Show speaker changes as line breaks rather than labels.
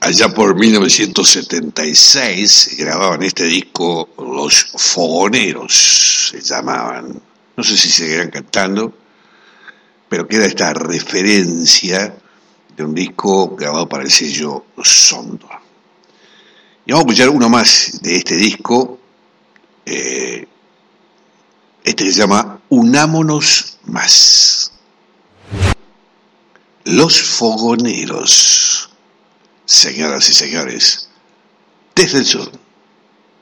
allá por 1976 grababan este disco Los Fogoneros, se llamaban. No sé si seguirán cantando, pero queda esta referencia de un disco grabado para el sello Sondor. Y vamos a escuchar uno más de este disco, este se llama Unámonos Más. Los Fogoneros, señoras y señores, desde el sur.